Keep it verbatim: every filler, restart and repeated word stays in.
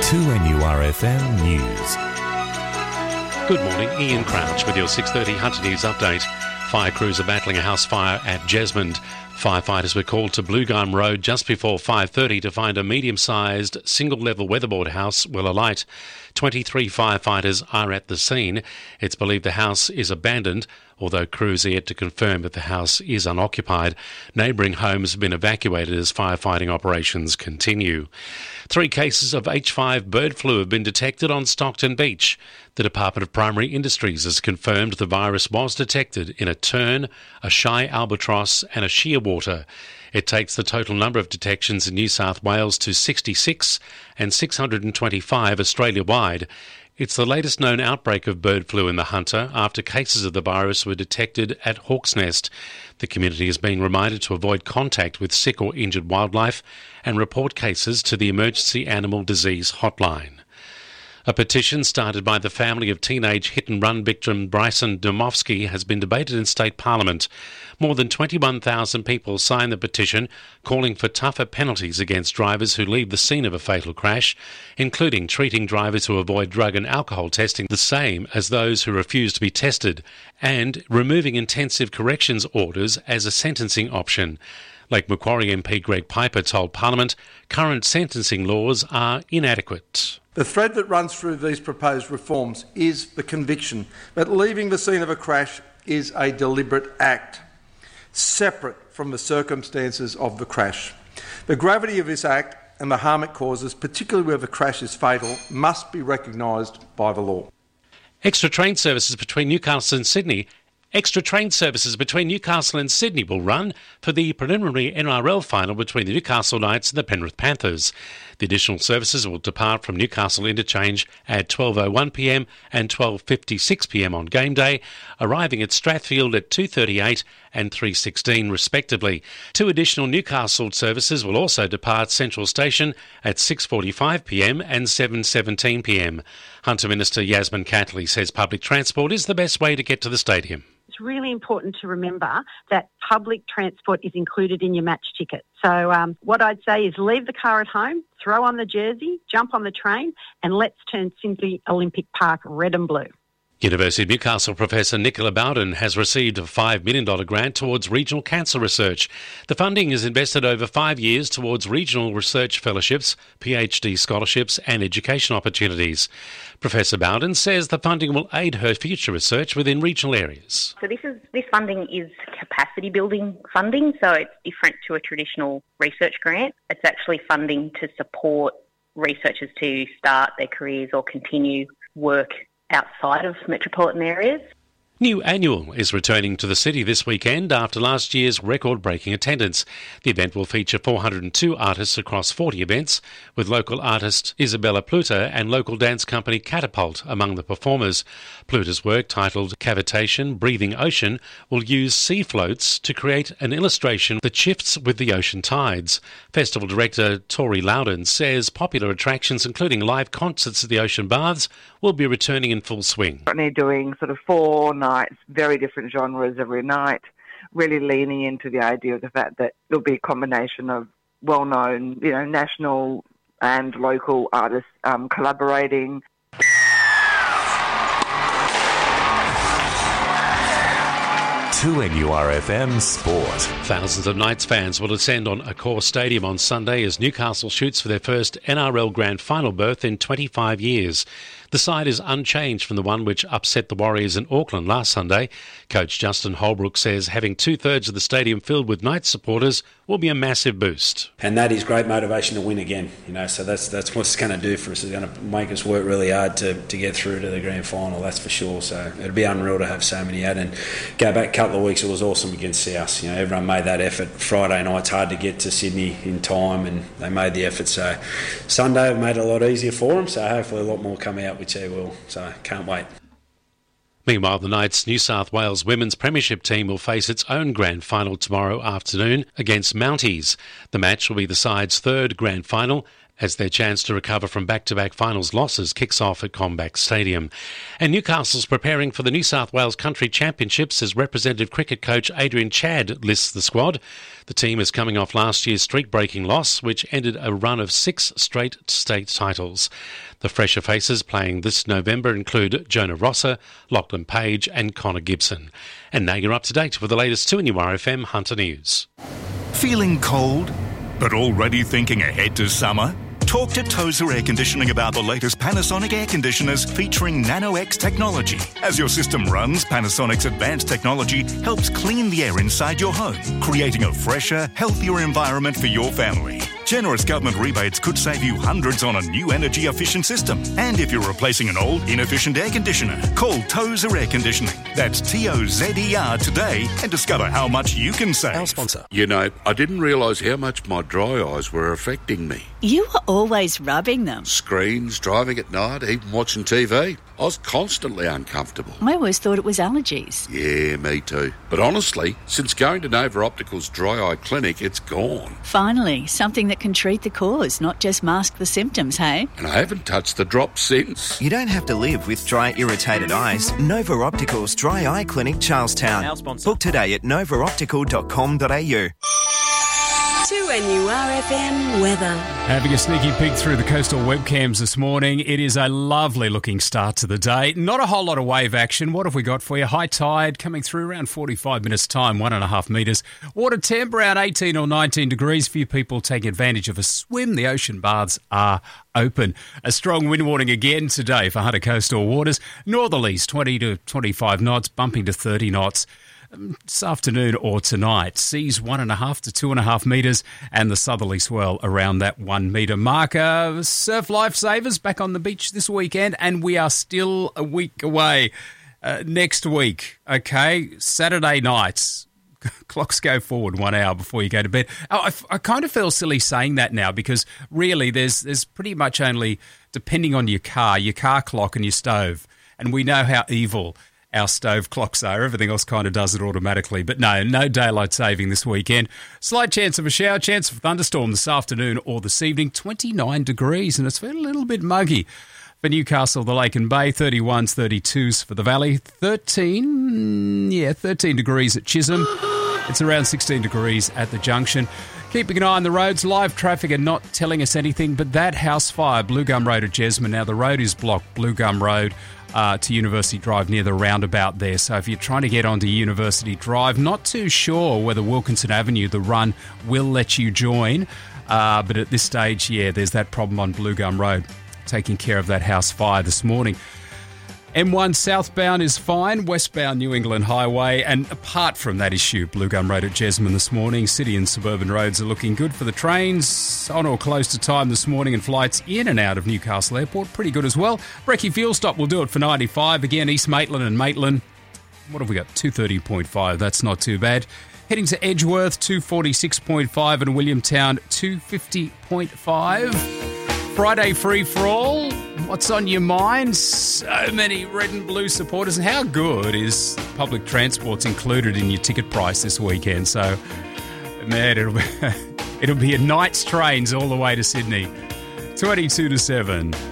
two N U R F M News. Good morning, Ian Crouch with your six thirty Hunter News update. Fire crews are battling a house fire at Jesmond. Firefighters were called to Blue Gum Road just before five thirty to find a medium-sized, single-level weatherboard house well alight. twenty-three firefighters are at the scene. It's believed the house is abandoned, although crews are yet to confirm that the house is unoccupied. Neighbouring homes have been evacuated as firefighting operations continue. Three cases of H five bird flu have been detected on Stockton Beach. The Department of Primary Industries has confirmed the virus was detected in a tern, a shy albatross and a shearwater. It takes the total number of detections in New South Wales to sixty-six and six hundred twenty-five Australia-wide. It's the latest known outbreak of bird flu in the Hunter after cases of the virus were detected at Hawk's Nest. The community is being reminded to avoid contact with sick or injured wildlife and report cases to the Emergency Animal Disease Hotline. A petition started by the family of teenage hit-and-run victim Bryson Domovsky has been debated in State Parliament. More than twenty-one thousand people signed the petition calling for tougher penalties against drivers who leave the scene of a fatal crash, including treating drivers who avoid drug and alcohol testing the same as those who refuse to be tested, and removing intensive corrections orders as a sentencing option. Lake Macquarie M P Greg Piper told Parliament current sentencing laws are inadequate. The thread that runs through these proposed reforms is the conviction that leaving the scene of a crash is a deliberate act, separate from the circumstances of the crash. The gravity of this act and the harm it causes, particularly where the crash is fatal, must be recognised by the law. Extra train services between Newcastle and Sydney Extra train services between Newcastle and Sydney will run for the preliminary N R L final between the Newcastle Knights and the Penrith Panthers. The additional services will depart from Newcastle Interchange at twelve oh one p m and twelve fifty-six p m on game day, arriving at Strathfield at two thirty-eight and three sixteen respectively. Two additional Newcastle services will also depart Central Station at six forty-five p m and seven seventeen p m. Hunter Minister Yasmin Catley says public transport is the best way to get to the stadium. It's really important to remember that public transport is included in your match ticket. So um, what I'd say is leave the car at home, throw on the jersey, jump on the train, and let's turn Sydney Olympic Park red and blue. University of Newcastle Professor Nicola Bowden has received a five million dollars grant towards regional cancer research. The funding is invested over five years towards regional research fellowships, PhD scholarships and education opportunities. Professor Bowden says the funding will aid her future research within regional areas. So this is this funding is capacity building funding, so it's different to a traditional research grant. It's actually funding to support researchers to start their careers or continue work outside of metropolitan areas. New Annual is returning to the city this weekend after last year's record-breaking attendance. The event will feature four hundred two artists across forty events, with local artist Isabella Pluta and local dance company Catapult among the performers. Pluta's work, titled Cavitation, Breathing Ocean, will use sea floats to create an illustration that shifts with the ocean tides. Festival director Tori Loudon says popular attractions, including live concerts at the Ocean Baths, will be returning in full swing. And they're doing sort of four nights, very different genres every night, really leaning into the idea of the fact that there'll be a combination of well-known, you know, national and local artists um, collaborating. two N U R F M Sport. Thousands of Knights fans will ascend on Accor Stadium on Sunday as Newcastle shoots for their first N R L Grand Final berth in twenty-five years. The side is unchanged from the one which upset the Warriors in Auckland last Sunday. Coach Justin Holbrook says having two-thirds of the stadium filled with Knights supporters will be a massive boost. And that is great motivation to win again. You know, so that's that's what it's going to do for us. It's going to make us work really hard to, to get through to the grand final, that's for sure. So it'll be unreal to have so many out. And go back a couple of weeks, it was awesome against South. You know, everyone made that effort. Friday night, it's hard to get to Sydney in time, and they made the effort. So Sunday, made it a lot easier for them. So hopefully a lot more come out, which they will. So can't wait. Meanwhile, the Knights' New South Wales women's premiership team will face its own grand final tomorrow afternoon against Mounties. The match will be the side's third grand final as their chance to recover from back-to-back finals losses kicks off at Combank Stadium. And Newcastle's preparing for the New South Wales Country Championships as representative cricket coach Adrian Chadd lists the squad. The team is coming off last year's streak-breaking loss, which ended a run of six straight state titles. The fresher faces playing this November include Jonah Rosser, Lachlan Page and Connor Gibson. And now you're up to date with the latest two N U R F M Hunter News. Feeling cold, but already thinking ahead to summer? Talk to Tozer Air Conditioning about the latest Panasonic air conditioners featuring Nano-X technology. As your system runs, Panasonic's advanced technology helps clean the air inside your home, creating a fresher, healthier environment for your family. Generous government rebates could save you hundreds on a new energy-efficient system. And if you're replacing an old, inefficient air conditioner, call Tozer Air Conditioning. That's T O Z E R today and discover how much you can save. Our sponsor. You know, I didn't realise how much my dry eyes were affecting me. You were always rubbing them. Screens, driving at night, even watching T V. I was constantly uncomfortable. I always thought it was allergies. Yeah, me too. But honestly, since going to Nova Optical's Dry Eye Clinic, it's gone. Finally, something that can treat the cause, not just mask the symptoms, hey? And I haven't touched the drops since. You don't have to live with dry, irritated eyes. Nova Optical's Dry Eye Clinic, Charlestown. Our sponsor. Book today at nova optical dot com dot a u. two N U R F M weather. Having a sneaky peek through the coastal webcams this morning. It is a lovely looking start to the day. Not a whole lot of wave action. What have we got for you? High tide coming through around forty-five minutes time, one and a half metres. Water temp around eighteen or nineteen degrees. Few people taking advantage of a swim. The ocean baths are open. A strong wind warning again today for Hunter coastal waters. Northerlies twenty to twenty-five knots, bumping to thirty knots. This afternoon or tonight, seas one and a half to two and a half metres, and the southerly swell around that one metre marker. Surf lifesavers back on the beach this weekend, and we are still a week away. Uh, next week, okay, Saturday nights. Clocks go forward one hour before you go to bed. Oh, I, I kind of feel silly saying that now because really there's there's pretty much only, depending on your car, your car clock and your stove, and we know how evil our stove clocks are. Everything else kind of does it automatically. But no, no daylight saving this weekend. Slight chance of a shower, chance of a thunderstorm this afternoon or this evening. twenty-nine degrees, and it's a little bit muggy for Newcastle, the Lake and Bay. thirty-ones, thirty-twos for the Valley. thirteen, yeah, thirteen degrees at Chisholm. It's around sixteen degrees at the Junction. Keeping an eye on the roads, live traffic and not telling us anything, but that house fire, Blue Gum Road at Jesmond. Now the road is blocked, Blue Gum Road uh, to University Drive near the roundabout there. So if you're trying to get onto University Drive, not too sure whether Wilkinson Avenue, the run, will let you join. Uh, but at this stage, yeah, there's that problem on Blue Gum Road, taking care of that house fire this morning. M one southbound is fine, westbound New England Highway, and apart from that issue, Blue Gum Road at Jesmond this morning, city and suburban roads are looking good for the trains, on or close to time this morning, and flights in and out of Newcastle Airport, pretty good as well. Brekkie fuel stop will do it for ninety-five, again East Maitland and Maitland, what have we got, two thirty point five, that's not too bad. Heading to Edgeworth, two forty-six point five, and Williamtown, two fifty point five. Friday free for all. What's on your mind? So many red and blue supporters. And how good is public transport's included in your ticket price this weekend? So, man, it'll be, it'll be a night's trains all the way to Sydney. twenty-two to seven.